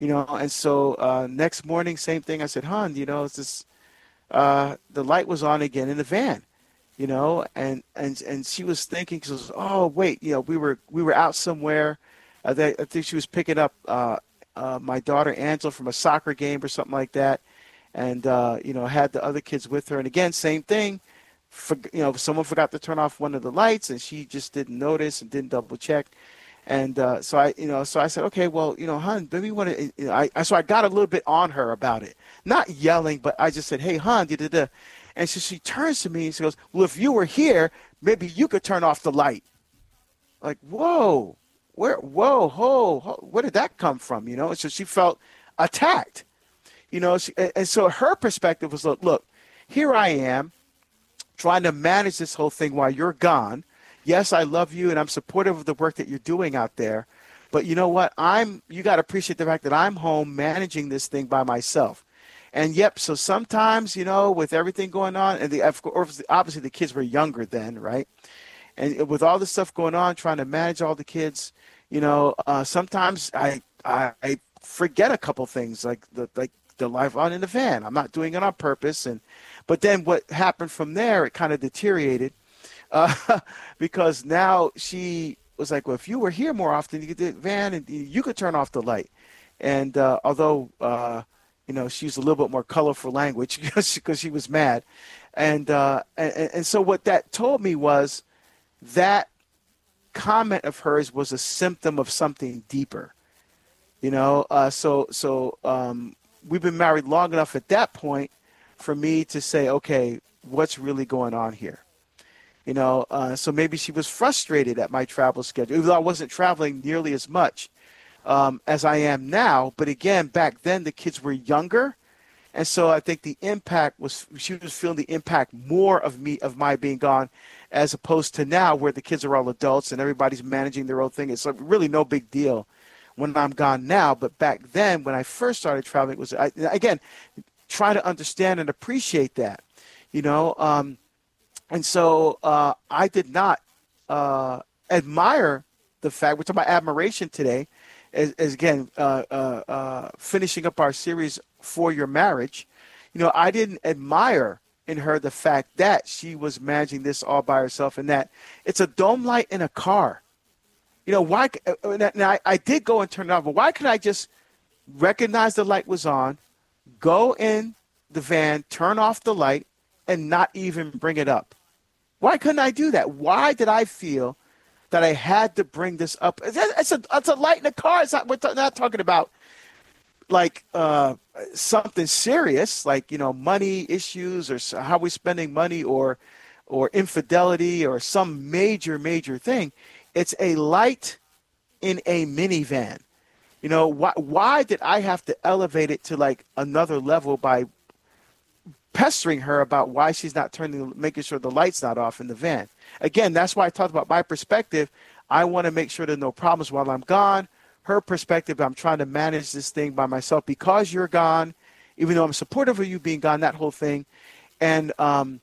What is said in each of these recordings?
And so next morning, same thing. I said, hon, it's this, the light was on again in the van, and she was thinking, she was, oh, wait, we were out somewhere. I think she was picking up my daughter Angela from a soccer game or something like that. And, had the other kids with her. And again, same thing. Someone forgot to turn off one of the lights and she just didn't notice and didn't double check. And so I said, okay, well, hon, maybe you want to, so I got a little bit on her about it, not yelling, but I just said, hey, hon, da, da, da. And so she turns to me and she goes, well, if you were here, maybe you could turn off the light. Like, whoa, where did that come from? And so she felt attacked, and so her perspective was, look, here I am trying to manage this whole thing while you're gone. Yes, I love you and I'm supportive of the work that you're doing out there. But you know what? You got to appreciate the fact that I'm home managing this thing by myself. And yep, so sometimes, with everything going on, and obviously the kids were younger then, right? And with all this stuff going on, trying to manage all the kids, sometimes I forget a couple things like the life on in the van. I'm not doing it on purpose, but then what happened from there, it kind of deteriorated. Because now she was like, well, if you were here more often, you could do the van and you could turn off the light. And although, she used a little bit more colorful language because she was mad. And so what that told me was that comment of hers was a symptom of something deeper, So we've been married long enough at that point for me to say, okay, what's really going on here? So maybe she was frustrated at my travel schedule, even though I wasn't traveling nearly as much as I am now. But again, back then the kids were younger. And so I think the impact was, she was feeling the impact more of my being gone, as opposed to now where the kids are all adults and everybody's managing their own thing. It's like really no big deal when I'm gone now. But back then when I first started traveling, it was, again, trying to understand and appreciate that, and so I did not admire the fact, we're talking about admiration today, as again, finishing up our series For Your Marriage. I didn't admire in her the fact that she was managing this all by herself and that it's a dome light in a car. Why? Now, I did go and turn it off, but why couldn't I just recognize the light was on, go in the van, turn off the light, and not even bring it up? Why couldn't I do that? Why did I feel that I had to bring this up? It's a light in the car. We're not talking about like something serious, like money issues or how we're spending money or infidelity or some major thing. It's a light in a minivan. Why did I have to elevate it to like another level by pestering her about why she's not making sure the light's not off in the van? Again, that's why I talked about my perspective. I want to make sure there are no problems while I'm gone. Her perspective, I'm trying to manage this thing by myself because you're gone, even though I'm supportive of you being gone, that whole thing. And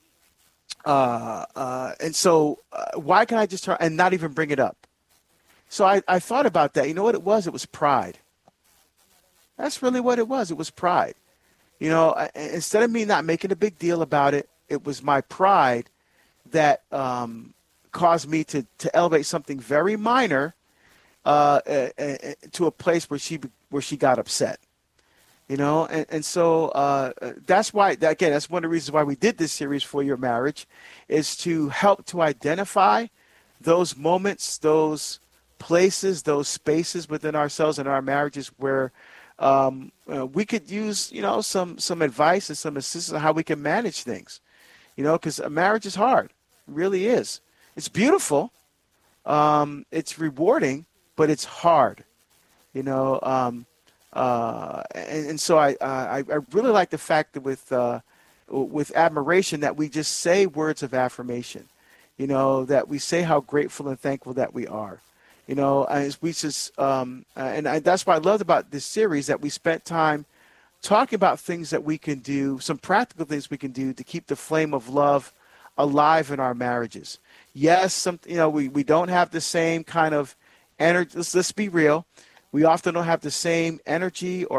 so why can I just turn and not even bring it up? So I thought about that. You know what it was? It was pride. That's really what it was. It was pride. Instead of me not making a big deal about it, it was my pride that caused me to elevate something very minor to a place where she got upset. And so that's why, again, that's one of the reasons why we did this series For Your Marriage, is to help to identify those moments, those places, those spaces within ourselves and our marriages where we could use, some advice and some assistance on how we can manage things, because a marriage is hard. It really is. It's beautiful. It's rewarding, but it's hard, and so I really like the fact that with admiration that we just say words of affirmation, that we say how grateful and thankful that we are. As we just, that's what I loved about this series, that we spent time talking about things that we can do, some practical things we can do to keep the flame of love alive in our marriages. Yes, we don't have the same kind of energy. Let's be real. We often don't have the same energy or